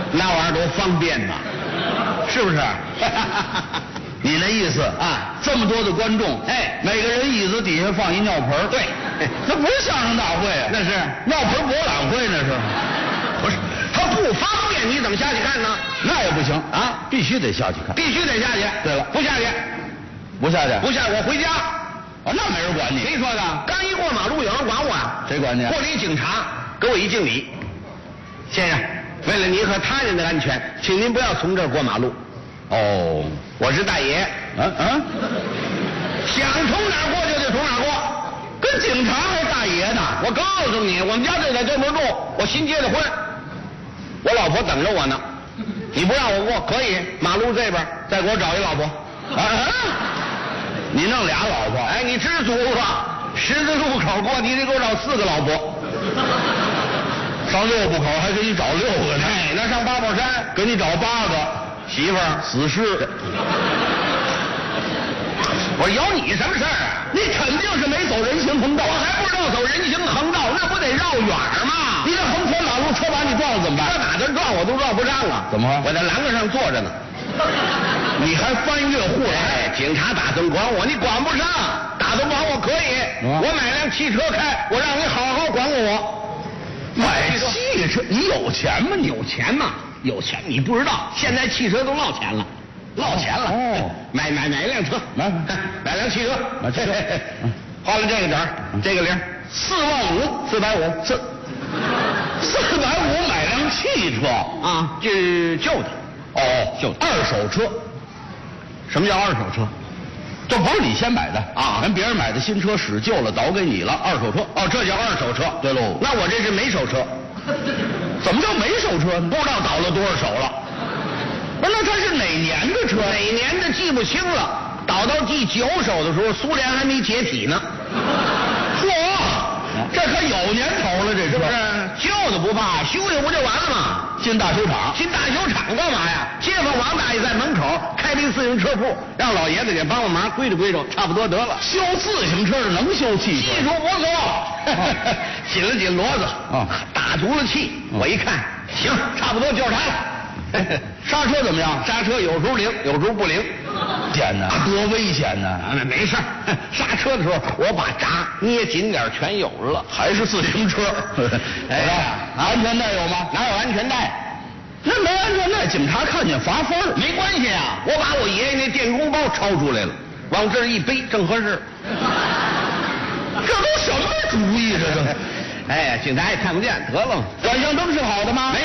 那玩意儿多方便呐， 是不是？你那意思啊？ 这么多的观众， 哎， 每个人椅子底下放一尿盆， 对， 那不是相声大会啊， 那是尿盆博览会，那是。 不是？他不方便，你怎么下去看呢？ 那也不行啊， 必须得下去看。 必须得下去。 对了， 不下去， 不下去， 不下我回家。 啊，那没人管你。 谁说的？刚一过马路，有人管我啊？ 谁管你？ 过来一警察，给我一敬礼。先生，为了你和他人的安全，请您不要从这儿过马路。 哦， 我是大爷。想从哪儿过就得从哪儿过， 跟警察还大爷呢。 我告诉你，我们家就在这边住，我新结的婚，我老婆等着我呢。你不让我过可以，马路这边再给我找一老婆。 你弄俩老婆？ 哎，你知足了，十字路口过，你得给我找4个老婆。 上6步口还给你找6个呢。 哎，那上八宝山给你找8个媳妇儿死尸。 我说有你什么事儿啊？ 你肯定是没走人行横道。 我还不知道走人行横道，那不得绕远吗？ 你这横穿马路，车把你撞了怎么办？ 到哪儿撞我都撞不上啊！ 怎么？ 我在栏杆上坐着呢。 你还翻越护栏？ 哎，警察打算管我，你管不上。打算管我可以，我买辆汽车开，我让你好好管管我。 买汽车？你有钱吗？你有钱吗？有钱你不知道，现在汽车都落钱了。落钱了哦， 买一辆车，买辆汽车， 买汽车， 花了这个点儿，这个零 4.5，450，450买辆汽车啊，这旧的， 哦，旧的二手车。 什么叫二手车？ 这不是你先买的啊， 人别人买的新车使旧了倒给你了，二手车。 哦，这叫二手车。 对喽， 那我这是没手车。 怎么叫没手车呢？ 不知道倒了多少手了。 不是，那它是哪年的车？ 哪年的记不清了。倒到第9手的时候，苏联还没解体呢。 嚯，这可有年头了，这是不是？旧的不怕，修修不就完了吗？ 进大修厂， 进大修厂干嘛呀？街坊王大爷在门口开了一自行车铺，让老爷子给帮帮忙，归着归着，差不多得了。 修自行车的能修汽车？ 技术不错。紧了紧骡子，打足了气。我一看，行，差不多就是它了。 刹车怎么样？ 刹车有时候灵，有时候不灵。 天哪，多危险呐！ 那没事，刹车的时候我把闸捏紧点，全有了。 还是自行车。 哎呀， 安全带有吗？ 哪有安全带？ 那没安全带，警察看见罚分。 没关系啊，我把我爷爷那电工包抄出来了，往这儿一背，正合适。 这都什么主意？这是。 哎呀，警察也看不见，得了。 转向灯是好的吗？ 没